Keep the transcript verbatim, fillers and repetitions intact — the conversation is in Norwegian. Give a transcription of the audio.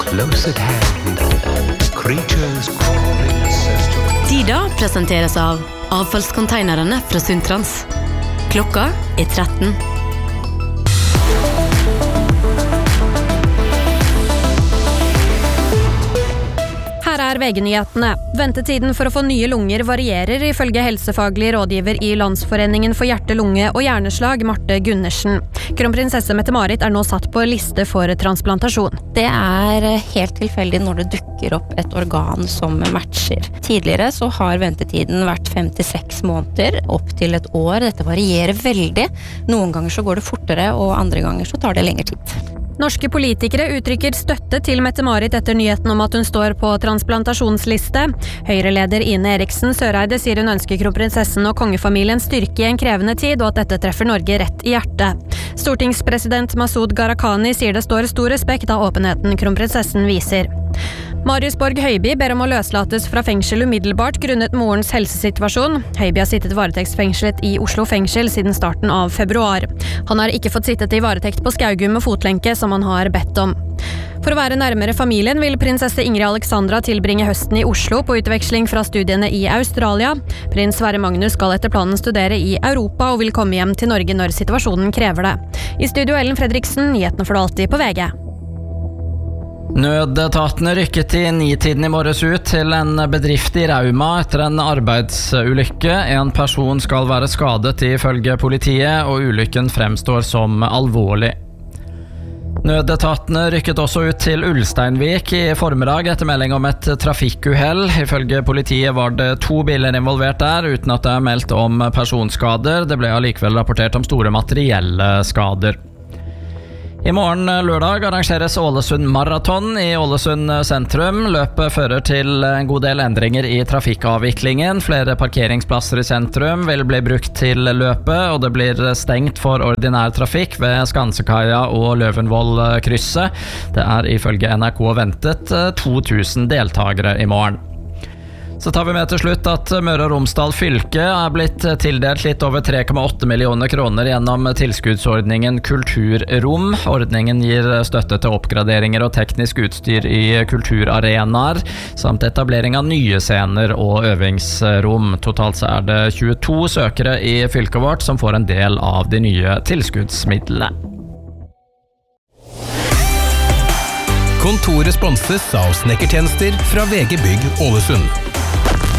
Close at hand, creatures crawl in search of... Tida presenteres av avfallskonteinerne fra Sundtrans. Klokka er tretten. Her er V G-nyhetene. Ventetiden for å få nye lunger varierer ifølge helsefaglig rådgiver i Landsforeningen for hjerte, lunge og hjerneslag, Marte Gundersen. Kronprinsesse Mette-Marit er nå satt på liste for transplantasjon. Det er helt tilfeldig når det dukker opp et organ som matcher. Tidligere så har ventetiden vært fem til seks måneder, opp til et år. Dette varierer veldig. Noen ganger så går det fortere, og andre ganger så tar det lengre tid. Norske politikere uttrykker støtte til Mette-Marit etter nyheten om at hun står på transplantasjonsliste. Høyre-leder Ine Eriksen Søreide sier hun ønsker kronprinsessen og kongefamilien styrke i en krevende tid, og at dette treffer Norge rett i hjertet. Stortingspresident Masoud Gharahkhani sier det står stor respekt av åpenheten kronprinsessen viser. Marius Borg Høiby ber om å løslates fra fengsel umiddelbart grunnet morens helsesituasjon. Høiby har sittet varetektsfengslet i Oslo fengsel siden starten av februar. Han har ikke fått sittet i varetekt på Skaugum med fotlenke som han har bedt om. For å være nærmere familien vil prinsesse Ingrid Alexandra tilbringe høsten i Oslo på utveksling fra studiene i Australia. Prins Sverre Magnus skal etter planen studere i Europa og vil komme hjem til Norge når situasjonen krever det. I studio Ellen Fredriksen, nyhetene får du alltid på V G. Nødetatene rykket i nitiden i morges ut til en bedrift i Rauma etter en arbeidsulykke. En person skal være skadet ifølge politiet, og ulykken fremstår som alvorlig. Nødetatene rykket også ut til Ulsteinvik i formiddag etter melding om et trafikkuhell. Ifølge politiet var det to biler involvert der, uten at det er meldt om personskader. Det ble allikevel rapportert om store materielle skader. I morgen lørdag arrangeres Ålesund Marathon i Ålesund sentrum. Løpet fører til en god del endringer i trafikkavviklingen. Flere parkeringsplasser i sentrum vil bli brukt til løpet, og det blir stengt for ordinær trafikk ved Skansekaia og Løvenvoll-krysset. Det er ifølge N R K ventet to tusen deltagere i morgen. Så tar vi med til slutt at Møre og Romsdal fylke er blitt tildelt litt over tre komma åtte millioner kroner gjennom tilskuddsordningen Kulturrom. Ordningen gir støtte til oppgraderinger og teknisk utstyr i kulturarenaer, samt etablering av nye scener og øvingsrom. Totalt så er det tjueto søkere i fylket vårt som får en del av de nye tilskuddsmidlene. Kontoret sponses av snekkertjenester fra V G Bygg Ålesund.